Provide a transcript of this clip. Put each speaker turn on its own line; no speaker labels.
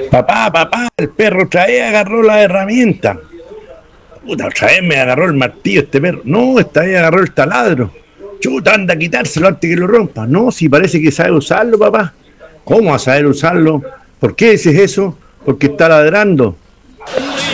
Papá, el perro otra vez agarró la herramienta. Puta, otra vez me agarró el martillo este perro. No, esta vez agarró el taladro. Chuta, anda a quitárselo antes que lo rompa. No, si parece que sabe usarlo, papá. ¿Cómo va a saber usarlo? ¿Por qué dices eso? Porque está ladrando.